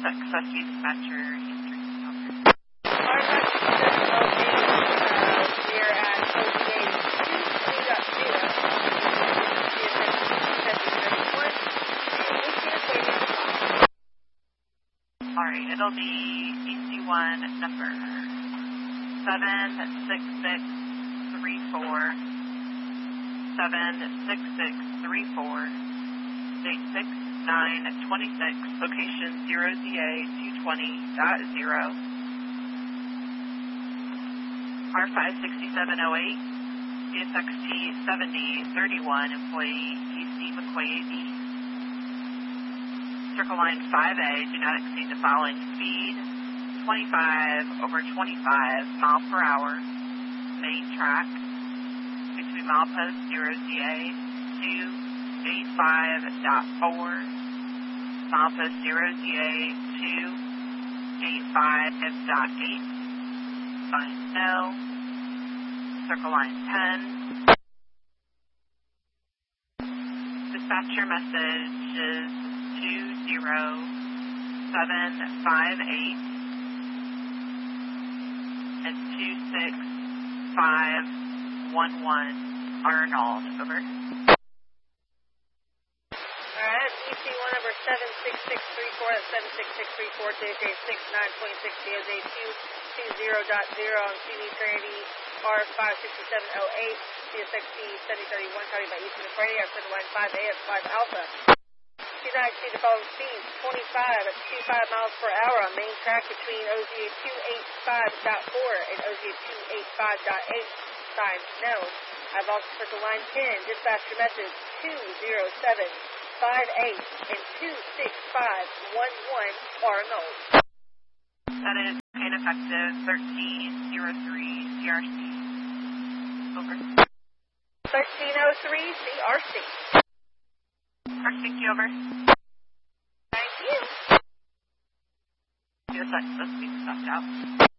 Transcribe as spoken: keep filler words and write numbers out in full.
six, Rescue Dispatcher, Eastern. R five six seven oh eight, uh, we're at O T A two three dot zero. C S X seven thirty-one. Alright, it'll be E C one number seven six six three four, seven six six three four, date six nine twenty-six, location zero Z A two twenty dot zero. R five six seven oh eight, C S X T seventy thirty-one, employee E C McQuaid. Circle line five A, do not exceed the following speed, twenty-five over twenty-five miles per hour, main track, between milepost zero Z A two eighty-five point four, milepost zero Z A two eighty-five point eight, sign no, circle line ten. Dispatcher message is two zero seven five eight and two six five one one, Arnold, over. Alright, E C one number seven six six three four, that's seven six six three four, J J six nine twenty-six, D O J two two zero dot zero on C D Trinity R five six seven oh eight, C S X T seventy thirty-one, targeted by Eastern Friday, our center line five A at five Alpha. Do not exceed the following speeds, twenty-five at twenty-five miles per hour on main track between O Z A two eighty-five point four and O Z A two eighty-five point eight, sign no. I've also circled line ten, dispatcher message two zero seven five eight and two six five one one, Arnold. That is ineffective thirteen oh three C R C, over. thirteen oh three C R C. Thank you, over. Thank you. Yes, that's supposed to be stuffed out.